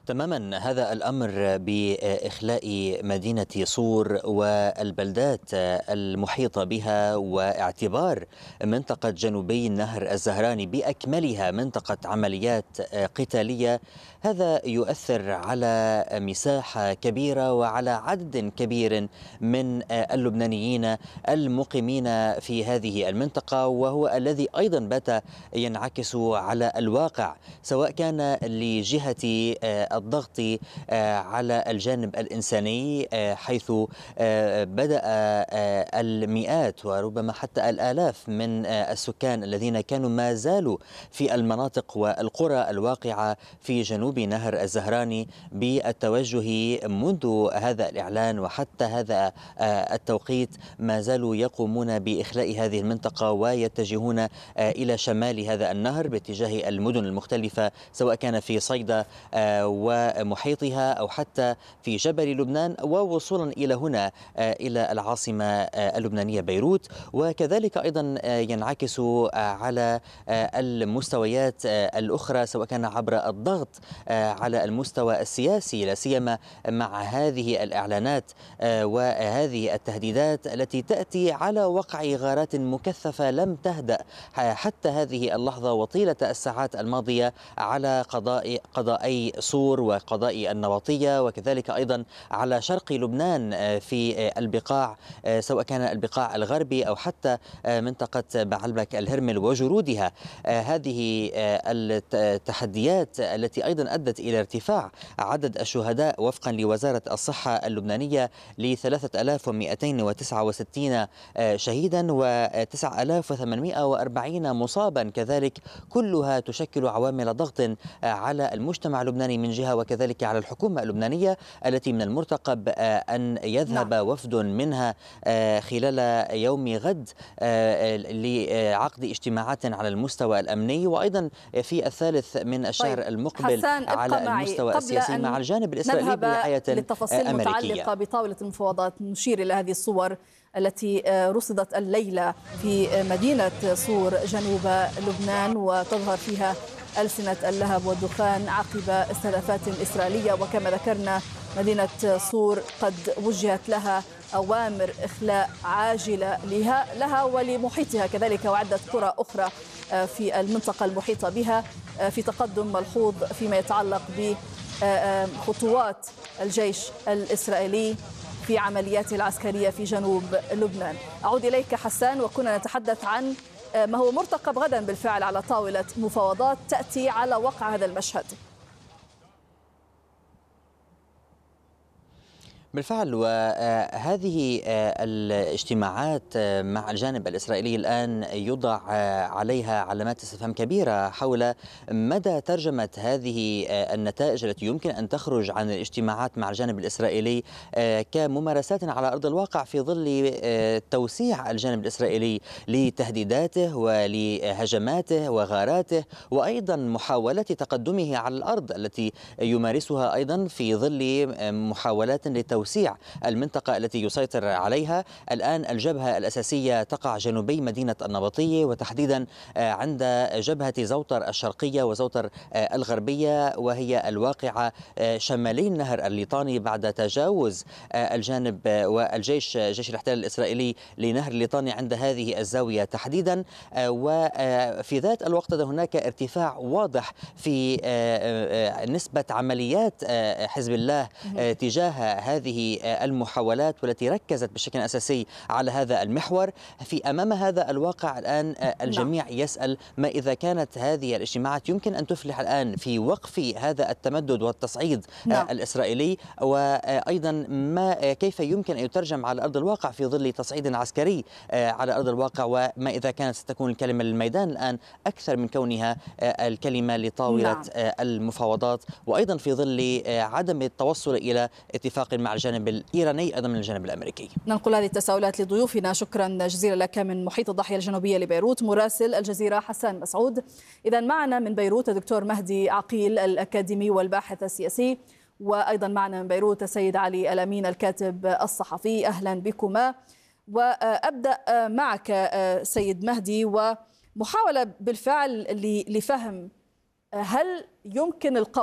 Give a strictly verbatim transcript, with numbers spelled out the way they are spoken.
تماما هذا الأمر بإخلاء مدينة صور والبلدات المحيطة بها واعتبار منطقة جنوبي النهر الزهراني بأكملها منطقة عمليات قتالية. هذا يؤثر على مساحة كبيرة وعلى عدد كبير من اللبنانيين المقيمين في هذه المنطقة، وهو الذي أيضا بات ينعكس على الواقع، سواء كان لجهة الضغط على الجانب الإنساني، حيث بدأ المئات وربما حتى الآلاف من السكان الذين كانوا ما زالوا في المناطق والقرى الواقعة في جنوب نهر الزهراني بالتوجه منذ هذا الإعلان وحتى هذا التوقيت، ما زالوا يقومون بإخلاء هذه المنطقة ويتجهون إلى شمال هذا النهر باتجاه المدن المختلفة، سواء كان في صيدا ومحيطها أو حتى في جبل لبنان، ووصولا إلى هنا إلى العاصمة اللبنانية بيروت. وكذلك أيضا ينعكس على المستويات الأخرى، سواء كان عبر الضغط على المستوى السياسي، لا سيما مع هذه الإعلانات وهذه التهديدات التي تأتي على وقع غارات مكثفة لم تهدأ حتى هذه اللحظة وطيلة الساعات الماضية على قضاء قضائي صور وقضاء النواطية، وكذلك أيضا على شرق لبنان في البقاع، سواء كان البقاع الغربي أو حتى منطقة بعلبك الهرمل وجرودها. هذه التحديات التي أيضا أدت إلى ارتفاع عدد الشهداء وفقا لوزارة الصحة اللبنانية ل ثلاثة آلاف ومئتين وتسعة وستين شهيدا وتسعة آلاف وثمانمئة وأربعين مصابا، كذلك كلها تشكل عوامل ضغط على المجتمع اللبناني من جهة، وكذلك على الحكومة اللبنانية التي من المرتقب أن يذهب نعم. وفد منها خلال يوم غد لعقد اجتماعات على المستوى الأمني، وأيضا في الثالث من الشهر طيب. المقبل على المستوى السياسي مع الجانب الإسرائيلي برعاية للتفاصيل المتعلقة بطاولة المفاوضات. نشير إلى هذه الصور التي رصدت الليلة في مدينة صور جنوب لبنان، وتظهر فيها ألسنة اللهب والدخان عقب استهدافات إسرائيلية، وكما ذكرنا مدينة صور قد وجهت لها أوامر إخلاء عاجلة لها, لها ولمحيطها كذلك، وعدة قرى أخرى في المنطقة المحيطة بها، في تقدم ملحوظ فيما يتعلق بخطوات الجيش الإسرائيلي في عملياته العسكرية في جنوب لبنان. أعود إليك حسان، وكنا نتحدث عن ما هو مرتقب غدا بالفعل على طاولة مفاوضات تأتي على وقع هذا المشهد. بالفعل، وهذه الاجتماعات مع الجانب الإسرائيلي الآن يوضع عليها علامات استفهام كبيرة حول مدى ترجمة هذه النتائج التي يمكن أن تخرج عن الاجتماعات مع الجانب الإسرائيلي كممارسات على أرض الواقع في ظل توسيع الجانب الإسرائيلي لتهديداته ولهجماته وغاراته، وأيضا محاولة تقدمه على الأرض التي يمارسها أيضا في ظل محاولات لتوسيع توسيع المنطقة التي يسيطر عليها. الآن الجبهة الأساسية تقع جنوبي مدينة النبطية، وتحديدا عند جبهة زوطر الشرقية وزوطر الغربية، وهي الواقعة شمالي النهر الليطاني بعد تجاوز الجانب والجيش جيش الاحتلال الإسرائيلي لنهر الليطاني عند هذه الزاوية تحديدا. وفي ذات الوقت هناك ارتفاع واضح في نسبة عمليات حزب الله تجاه هذه المحاولات، والتي ركزت بشكل أساسي على هذا المحور. في أمام هذا الواقع الآن الجميع يسأل ما إذا كانت هذه الاجتماعات يمكن أن تفلح الآن في وقف هذا التمدد والتصعيد نعم. الإسرائيلي، وأيضا ما كيف يمكن أن يترجم على أرض الواقع في ظل تصعيد عسكري على أرض الواقع، وما إذا كانت ستكون الكلمة للميدان الآن أكثر من كونها الكلمة لطاولة نعم. المفاوضات، وأيضا في ظل عدم التوصل إلى اتفاق مع الجانب الإيراني أيضا من الجانب الأمريكي. ننقل هذه التساؤلات لضيوفنا. شكرا جزيلا لك من محيط الضاحية الجنوبية لبيروت مراسل الجزيرة حسان مسعود. إذا معنا من بيروت الدكتور مهدي عقيل الأكاديمي والباحث السياسي، وأيضا معنا من بيروت السيد علي الأمين الكاتب الصحفي. أهلا بكما. وأبدأ معك سيد مهدي، ومحاولة بالفعل لفهم هل يمكن القول